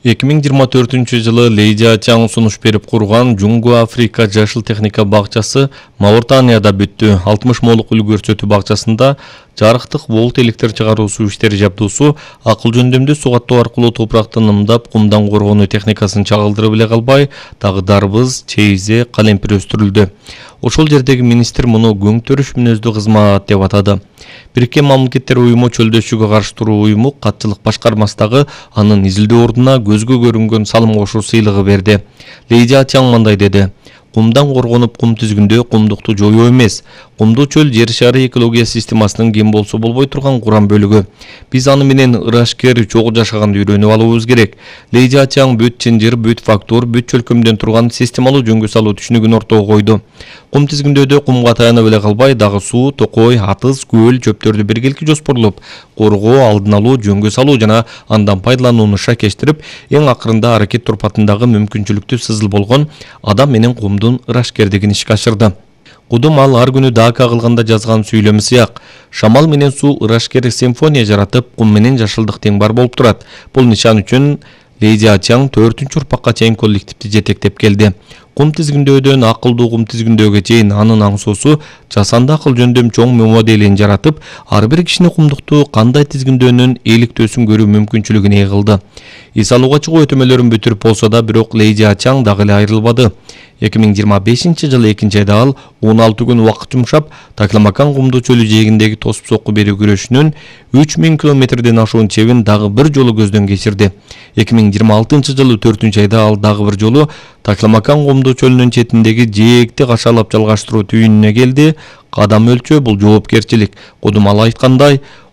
2024-жылы Лейжа Чаң сунуш берип курган Жунгу Африка жашыл техника бакчасы Мауritанияда бүттү. 60 молук үлгү көрсөтүү бакчасында жарыктык волт электр чыгаруусу иштери жабдуусу акыл жөндөмдүү суу каттоо аркылуу топуракты нымдап, кумдан коргонуу техникасын чагылдырып эле калбай, дагы дарбыз, чейизе, калемпир өстүрүлдү. Ошол жердеги министр муну көңтөрүш мүнөздүү кызмат деп атады. Бириккен Мамлекеттер Уюму чөлдөшүүгө каршы туруу уюму катчылык башкармасындагы анын изилдөө ордуна көзгө көрүнгөн салым кошуу сыйлыгы берди. Лейжа Чаң мындай деди: кумдан коргонуп кум тизгиндөө кумдукту жоюу эмес. Кумдуу чөл жер шары экология системасынын кем болсо болбой турган курам бөлүгү. Биз аны менен ырашкер чогуу жашаганды үйрөнүп алуубуз керек. Лейжа Чаң бүт чынжыр, бүт фактор, бүт чөлкөмдөн турган системалуу жөнгө салуу түшүнүгүн ортого койду. Кум тизгиндөөдө кумга таянып эле калбай, дагы суу, токой, атыз, көл, чөптөрдү биргеликти жоспорлоп, коргоо, алдын алуу, жөнгө салуу жана андан пайдаланууну шакештирип, эң акырында аракет турпатындагы мүмкүнчүлүктүү сызыл болгон адам менен кумдун ырашкердигин ишке ашырды. Кудум ал ар күнү дака кылганда жазган сүйлөмү сыяк: шамал менен суу ырашкер симфония жаратып, кум менен жашылдык тең бар болуп турат. Бул нишан үчүн Лейжа Чаң 4-урпакка чейин коллективди жетектеп келди. Кум тизгиндөөдөн акылдуу кум тизгиндөөгө чейин анын аңсоосу жасанды акыл жөндөм чоң моделин жаратып, ар бир кишини кумдукту кандай тизгиндөөнүн иликтөөсүн көрүү мүмкүнчүлүгүн ээлгилди. Эс алууга чыгуу өтөмөлөрүн бүтүрүп болсо да, бирок Лейжа Чаң дагы эле айрылбады. 2025-жылы 2-айда ал 16 күн убакыт жумшап, Такламакан кумдуу чөлү жээгиндеги тосуп сокку берүү күрөшүнүн 3000 километрден ашуун чебин дагы бир жолу көздөн кечирди. 2026-жылы 4-айда ал дагы бир жолу Такламакан кумдуу чөлүнүн четиндеги жээкти кашалап жалгаштыруу түйүнүнө келди. Кадам өлчөө — бул жоопкерчилик. Кудум ал айткандай,